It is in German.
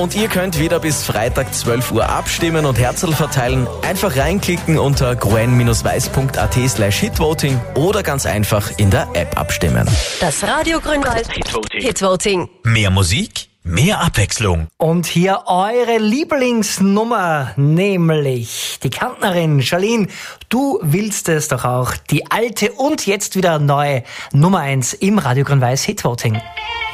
Und ihr könnt wieder bis Freitag 12 Uhr abstimmen und Herzl verteilen. Einfach reinklicken unter groen-weiß.at/Hitvoting oder ganz einfach in der App abstimmen. Das Radio Grünwald Hitvoting. Mehr Musik, mehr Abwechslung. Und hier eure Lieblingsnummer, nämlich die Kärntnerin Charlene. Du willst es doch auch, die alte und jetzt wieder neue Nummer 1 im Radio Grün-Weiß Hitvoting.